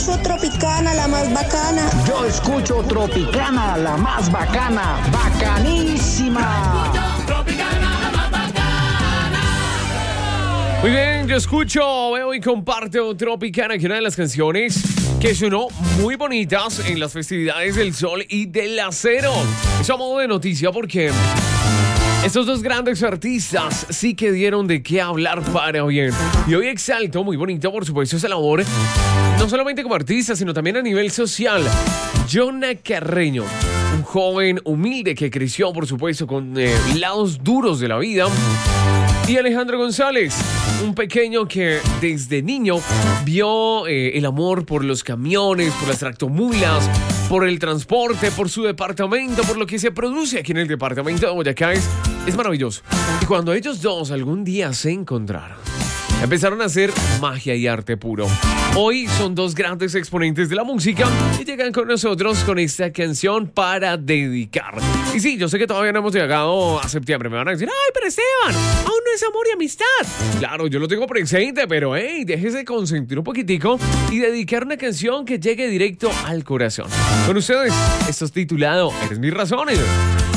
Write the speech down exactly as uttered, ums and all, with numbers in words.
escucho Tropicana, la más bacana. Yo escucho Tropicana, la más bacana, bacanísima. Muy bien, yo escucho, veo y comparto Tropicana, que es una de las canciones que sonó muy bonitas en las festividades del Sol y del Acero. Eso a modo de noticia porque estos dos grandes artistas sí que dieron de qué hablar para bien. Y hoy exalto, muy bonito por supuesto, esa labor, no solamente como artista, sino también a nivel social. Jonah Carreño, un joven humilde que creció, por supuesto, con eh, lados duros de la vida. Y Alejandro González, un pequeño que desde niño vio eh, el amor por los camiones, por las tractomulas, por el transporte, por su departamento, por lo que se produce aquí en el departamento de Boyacá. Es, es maravilloso. Y cuando ellos dos algún día se encontraron, empezaron a hacer magia y arte puro. Hoy son dos grandes exponentes de la música y llegan con nosotros con esta canción para dedicar. Y sí, yo sé que todavía no hemos llegado a septiembre. Me van a decir, ay, pero Esteban, aún no es amor y amistad. Claro, yo lo tengo presente, pero hey, déjese consentir un poquitico y dedicar una canción que llegue directo al corazón. Con ustedes, esto es titulado Eres mis razones.